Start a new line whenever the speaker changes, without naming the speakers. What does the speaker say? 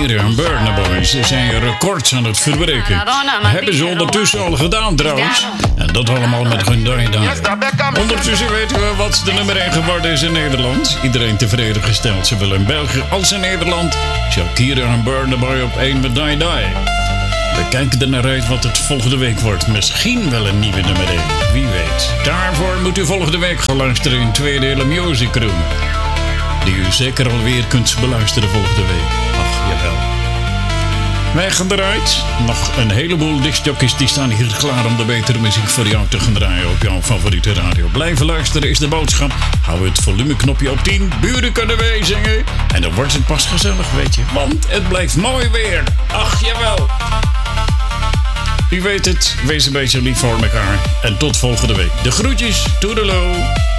Shakira en Burna Boy. Ze zijn records aan het verbreken. Hebben ze ondertussen al gedaan trouwens. En dat allemaal met hun die. Ondertussen weten we wat de nummer 1 geworden is in Nederland. Iedereen tevreden gesteld, zowel in België als in Nederland. Shakira en Burna Boy op 1 met Die Die. We kijken er naar uit wat het volgende week wordt. Misschien wel een nieuwe nummer 1. Wie weet. Daarvoor moet u volgende week gaan luisteren in 2 delen Music Room. Die u zeker alweer kunt beluisteren volgende week. Ach, jawel. Wij gaan eruit. Nog een heleboel discjockeys die staan hier klaar om de betere muziek voor jou te gaan draaien op jouw favoriete radio. Blijven luisteren is de boodschap. Hou het volumeknopje op 10. Buren kunnen meezingen. En dan wordt het pas gezellig, weet je. Want het blijft mooi weer. Ach, jawel. U weet het, wees een beetje lief voor elkaar. En tot volgende week. De groetjes, toedelo.